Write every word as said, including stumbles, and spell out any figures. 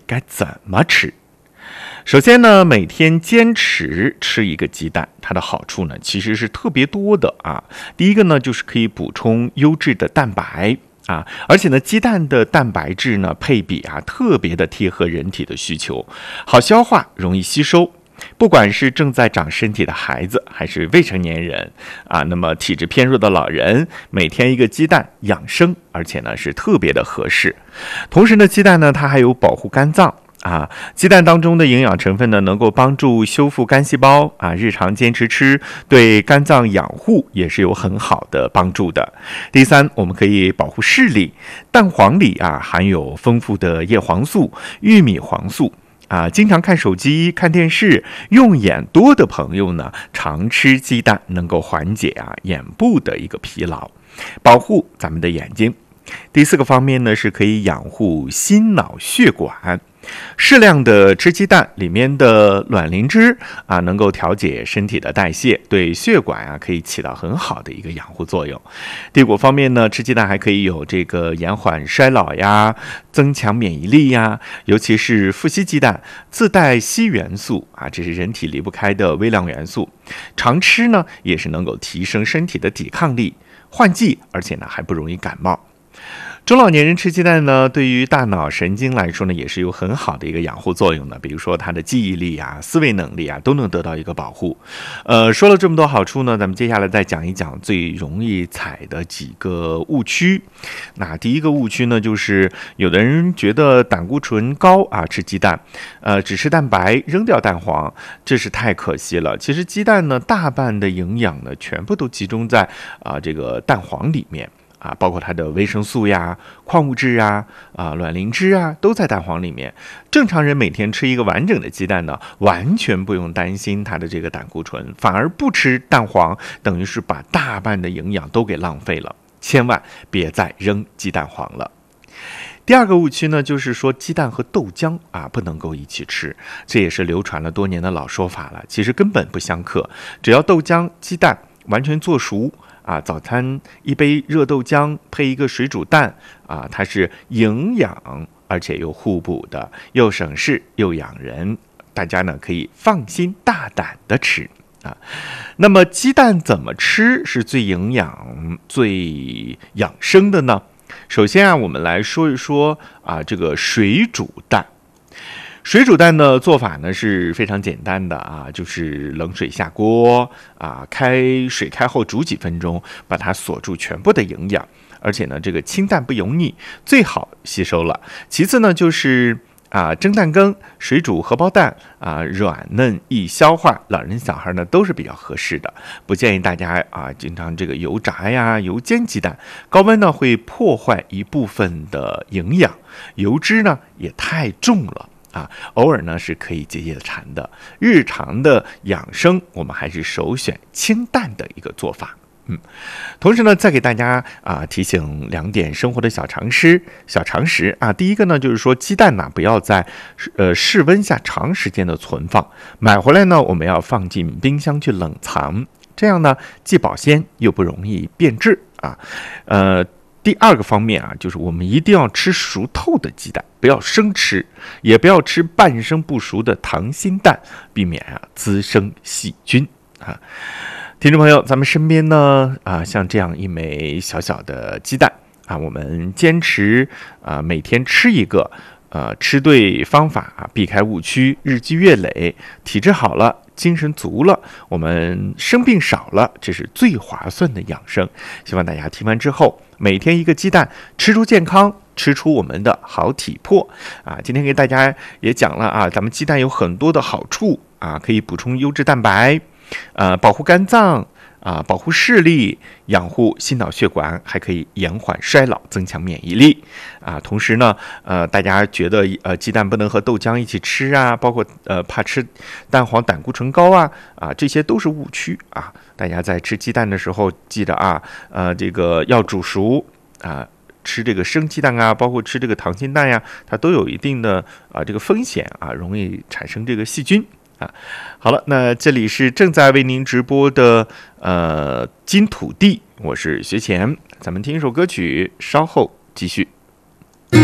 该怎么吃。首先呢，每天坚持吃一个鸡蛋，它的好处呢其实是特别多的啊。第一个呢，就是可以补充优质的蛋白啊，而且呢，鸡蛋的蛋白质呢配比啊特别的贴合人体的需求，好消化，容易吸收。不管是正在长身体的孩子，还是未成年人啊，那么体质偏弱的老人，每天一个鸡蛋养生，而且呢是特别的合适。同时呢，鸡蛋呢它还有保护肝脏啊，鸡蛋当中的营养成分呢能够帮助修复肝细胞啊，日常坚持吃，对肝脏养护也是有很好的帮助的。第三，我们可以保护视力，蛋黄里啊含有丰富的叶黄素、玉米黄素。啊，经常看手机、看电视、用眼多的朋友呢，常吃鸡蛋能够缓解啊眼部的一个疲劳，保护咱们的眼睛。第四个方面呢，是可以养护心脑血管。适量的吃鸡蛋里面的卵磷脂啊，能够调节身体的代谢，对血管啊可以起到很好的一个养护作用。第五方面呢，吃鸡蛋还可以有这个延缓衰老呀，增强免疫力呀，尤其是富硒鸡蛋自带硒元素啊，这是人体离不开的微量元素，常吃呢也是能够提升身体的抵抗力，换季，而且呢还不容易感冒。中老年人吃鸡蛋呢，对于大脑神经来说呢，也是有很好的一个养护作用的。比如说它的记忆力啊、思维能力啊，都能得到一个保护。呃，说了这么多好处呢，咱们接下来再讲一讲最容易踩的几个误区。那第一个误区呢，就是有的人觉得胆固醇高啊，吃鸡蛋，呃，只吃蛋白，扔掉蛋黄，这是太可惜了。其实鸡蛋呢，大半的营养呢，全部都集中在啊、呃、这个蛋黄里面。啊，包括它的维生素呀、矿物质啊、啊卵磷脂啊，都在蛋黄里面。正常人每天吃一个完整的鸡蛋呢，完全不用担心它的这个胆固醇，反而不吃蛋黄，等于是把大半的营养都给浪费了。千万别再扔鸡蛋黄了。第二个误区呢，就是说鸡蛋和豆浆啊不能够一起吃，这也是流传了多年的老说法了。其实根本不相克，只要豆浆、鸡蛋完全做熟。啊，早餐一杯热豆浆配一个水煮蛋啊，它是营养而且又互补的，又省事又养人，大家呢可以放心大胆的吃啊。那么鸡蛋怎么吃是最营养、最养生的呢？首先啊，我们来说一说啊这个水煮蛋。水煮蛋的做法呢是非常简单的啊，就是冷水下锅啊，开水开后煮几分钟，把它锁住全部的营养，而且呢这个清淡不油腻，最好吸收了。其次呢就是啊蒸蛋羹、水煮荷包蛋啊，软嫩易消化，老人小孩呢都是比较合适的，不建议大家啊经常这个油炸呀、油煎鸡蛋，高温呢会破坏一部分的营养，油脂呢也太重了。啊，偶尔呢是可以解解馋的，日常的养生我们还是首选清淡的一个做法。嗯，同时呢，再给大家啊提醒两点生活的小常识、小常识啊。第一个呢，就是说鸡蛋呢不要在呃室温下长时间的存放，买回来呢我们要放进冰箱去冷藏，这样呢既保鲜又不容易变质啊。呃。第二个方面啊，就是我们一定要吃熟透的鸡蛋，不要生吃，也不要吃半生不熟的溏心蛋，避免啊滋生细菌啊。听众朋友，咱们身边呢啊，像这样一枚小小的鸡蛋啊，我们坚持啊每天吃一个，呃，吃对方法啊，避开误区，日积月累，体质好了。精神足了，我们生病少了，这是最划算的养生。希望大家听完之后，每天一个鸡蛋，吃出健康，吃出我们的好体魄啊！今天给大家也讲了啊，咱们鸡蛋有很多的好处啊，可以补充优质蛋白，呃，保护肝脏啊，保护视力，养护心脑血管，还可以延缓衰老，增强免疫力啊。同时呢，呃，大家觉得呃鸡蛋不能和豆浆一起吃啊，包括呃怕吃蛋黄胆固醇高啊啊，这些都是误区啊。大家在吃鸡蛋的时候记得啊，呃这个要煮熟啊。吃这个生鸡蛋啊，包括吃这个溏心蛋呀、啊，它都有一定的啊这个风险啊，容易产生这个细菌。啊，好了，那这里是正在为您直播的呃金土地，我是学前，咱们听一首歌曲，稍后继续。